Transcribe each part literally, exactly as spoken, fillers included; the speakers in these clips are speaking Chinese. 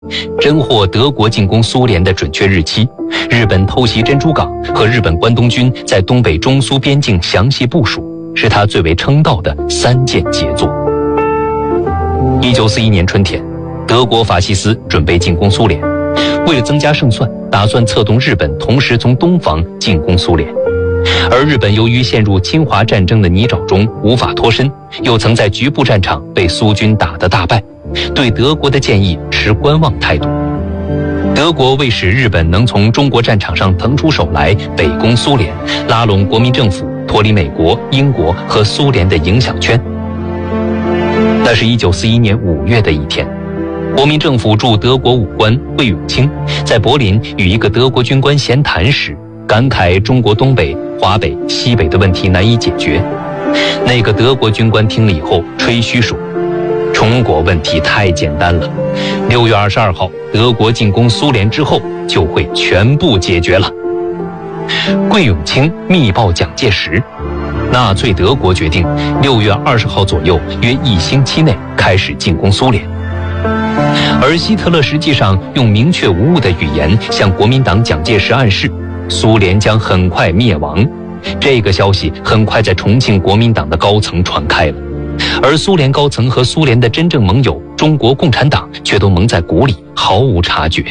侦获德国进攻苏联的准确日期，日本偷袭珍珠港和日本关东军在东北中苏边境详细部署，是他最为称道的三件杰作。一九四一年春天，德国法西斯准备进攻苏联，为了增加胜算，打算策动日本同时从东方进攻苏联。而日本由于陷入侵华战争的泥沼中无法脱身，又曾在局部战场被苏军打得大败，对德国的建议持观望态度。德国为使日本能从中国战场上腾出手来北攻苏联，拉拢国民政府，脱离美国、英国和苏联的影响圈。那是一九四一年五月的一天，国民政府驻德国武官桂永清在柏林与一个德国军官闲谈时，感慨中国东北、华北、西北的问题难以解决。那个德国军官听了以后吹嘘说，中国问题太简单了，六月二十二号德国进攻苏联之后就会全部解决了。桂永清密报蒋介石，纳粹德国决定六月二十号左右，约一星期内开始进攻苏联。而希特勒实际上用明确无误的语言向国民党蒋介石暗示，苏联将很快灭亡。这个消息很快在重庆国民党的高层传开了，而苏联高层和苏联的真正盟友中国共产党却都蒙在鼓里，毫无察觉。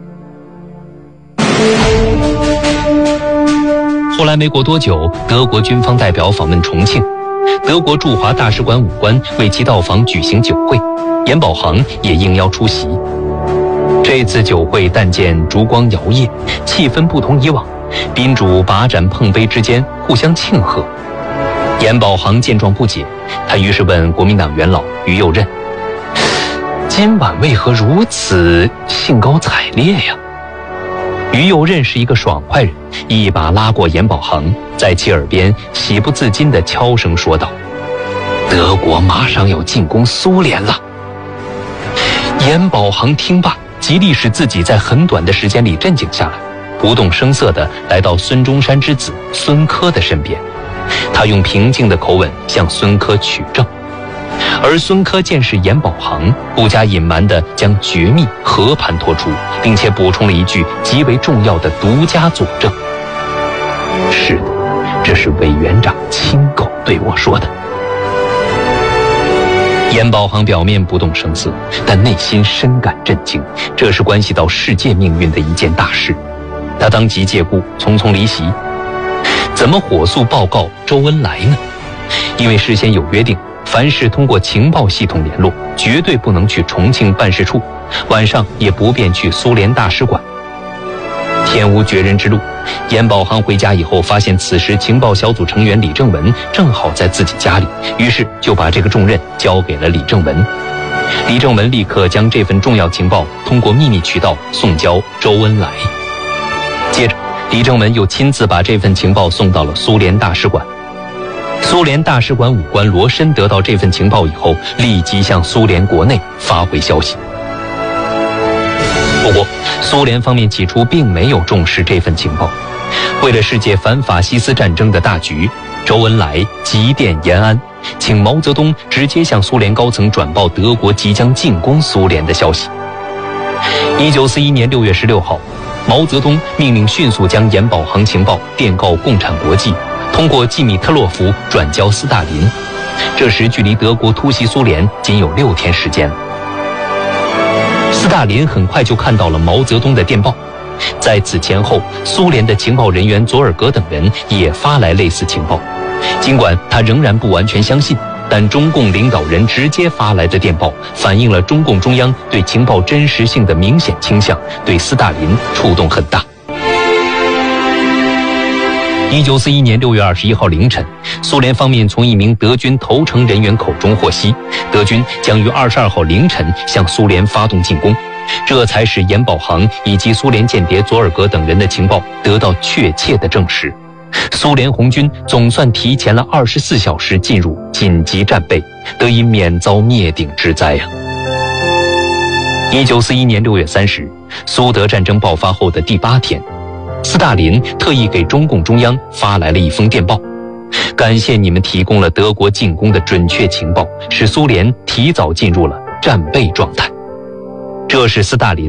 后来没过多久，德国军方代表访问重庆，德国驻华大使馆武官为其到访举行酒会，严保行也应邀出席。这次酒会但见烛光摇曳，气氛不同以往，宾主把盏碰杯之间互相庆贺。严保行见状不解，他于是问国民党元老于右任，今晚为何如此兴高采烈呀？于右任是一个爽快人，一把拉过严保行，在其耳边喜不自禁地悄声说道，德国马上要进攻苏联了。严保行听罢，极力使自己在很短的时间里镇静下来，不动声色地来到孙中山之子孙科的身边，他用平静的口吻向孙科取证。而孙科见是严保行，不加隐瞒地将绝密和盘托出，并且补充了一句极为重要的独家佐证，是的，这是委员长亲口对我说的。严保行表面不动声色，但内心深感震惊，这是关系到世界命运的一件大事。他当即借故匆匆离席。怎么火速报告周恩来呢？因为事先有约定，凡是通过情报系统联络，绝对不能去重庆办事处，晚上也不便去苏联大使馆。天无绝人之路，严保行回家以后，发现此时情报小组成员李正文正好在自己家里，于是就把这个重任交给了李正文。李正文立刻将这份重要情报通过秘密渠道送交周恩来。接着，李正文又亲自把这份情报送到了苏联大使馆。苏联大使馆武官罗申得到这份情报以后，立即向苏联国内发回消息。不过，苏联方面起初并没有重视这份情报。为了世界反法西斯战争的大局，周恩来急电延安，请毛泽东直接向苏联高层转报德国即将进攻苏联的消息。一九四一年六月十六号，毛泽东命令迅速将严保行情报电告共产国际，通过季米特洛夫转交斯大林。这时距离德国突袭苏联仅有六天时间了。斯大林很快就看到了毛泽东的电报，在此前后，苏联的情报人员佐尔格等人也发来类似情报。尽管他仍然不完全相信，但中共领导人直接发来的电报反映了中共中央对情报真实性的明显倾向，对斯大林触动很大。一九四一年六月二十一号凌晨，苏联方面从一名德军投诚人员口中获悉，德军将于二十二号凌晨向苏联发动进攻，这才使严保行以及苏联间谍佐尔格等人的情报得到确切的证实。苏联红军总算提前了二十四小时进入紧急战备，得以免遭灭顶之灾啊！一九四一年六月三十日，苏德战争爆发后的第八天，斯大林特意给中共中央发来了一封电报，感谢你们提供了德国进攻的准确情报，使苏联提早进入了战备状态。 这是斯大林